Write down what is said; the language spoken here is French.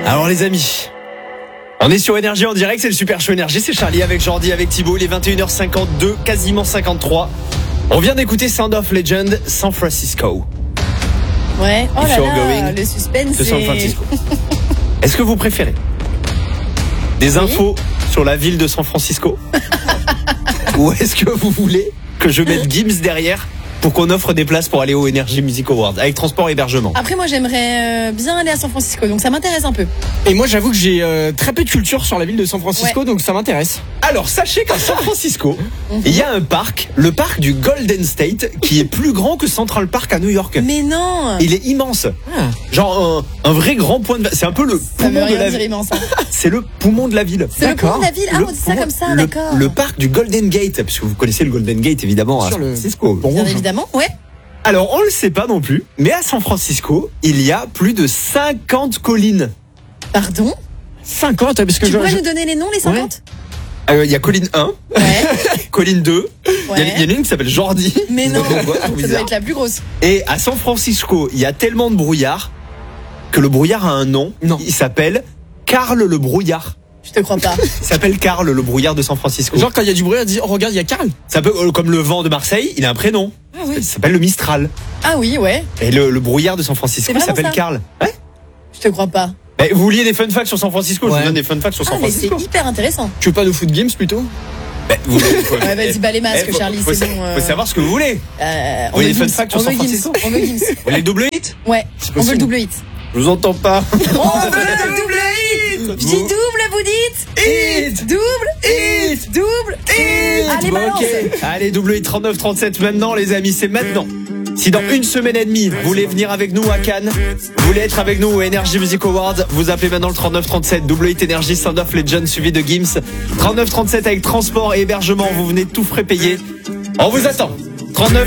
Alors les amis, on est sur Énergie en direct, c'est le Super Show Énergie, c'est Charlie avec Jordi, avec Thibaut, il est 21h52, quasiment 53. On vient d'écouter Sound of Legend, San Francisco. Ouais, oh If là you're là, going le suspense de San Francisco. Est-ce que vous préférez des infos sur la ville de San Francisco ou est-ce que vous voulez que je mette Gims derrière pour qu'on offre des places pour aller au Energy Music Awards avec transport et hébergement? Après, moi, j'aimerais bien aller à San Francisco, donc ça m'intéresse un peu. Et moi, j'avoue que j'ai très peu de culture sur la ville de San Francisco, donc ça m'intéresse. Alors, sachez qu'à San Francisco, il y a un parc, le parc du Golden State, qui est plus grand que Central Park à New York. Mais non. Il est immense. Genre un vrai grand point de... C'est un peu le Ça veut poumon de rien la dire ville. immense. Hein. C'est le poumon de la ville. C'est le poumon de la ville. Ah, on dit ça comme ça, d'accord. Le parc du Golden Gate, parce que vous connaissez le Golden Gate évidemment à Sur San le- Francisco. Bien évidemment, ouais. Alors, on le sait pas non plus, mais à San Francisco, il y a plus de 50 collines. Pardon. 50, parce que Tu pourrais nous donner les noms, les 50? Il y a colline 1, Ouais. colline 2, il Ouais. y en a une qui s'appelle Jordi. Mais non, Pourquoi Trop ça doit bizarre. être la plus grosse. Et à San Francisco, il y a tellement de brouillard que le brouillard a un nom. Non. Il s'appelle Carl le brouillard. Je te crois pas. Il s'appelle Carl le brouillard de San Francisco. Genre, quand il y a du bruit, on dit, oh, regarde, il y a Karl. C'est un peu comme le vent de Marseille, il a un prénom. Ah oui. Il s'appelle le Mistral. Ah oui, ouais. Et le brouillard de San Francisco C'est vraiment s'appelle ça Carl. Ouais. Je te crois pas. Eh, vous vouliez des fun facts sur San Francisco? Je Ouais. vous donne des fun facts sur Ah, San mais c'est Francisco. hyper intéressant. Tu veux pas nous foutre games plutôt? Vous, Ouais, vas-y, bah les masques, Charlie, faut, c'est bon. faut savoir ce que vous voulez. On Vous voulez veut des fun Gims, facts sur on San veut Gims, Francisco? on veut Gims. Vous voulez le double hit? Ouais, on veut le double hit. Je vous entends pas. On veut le double hit. Je dis double, vous dites Hit. double hit. Allez, Bon, balance. ok. Allez, double hit 39-37 maintenant, les amis, c'est maintenant. Si dans une semaine et demie, vous voulez venir avec nous à Cannes, vous voulez être avec nous au Energy Music Awards, vous appelez maintenant le 39-37, double hit Energy Sound of Legend suivi de Gims. 39-37 avec transport et hébergement, vous venez tout frais payer. On vous attend. 39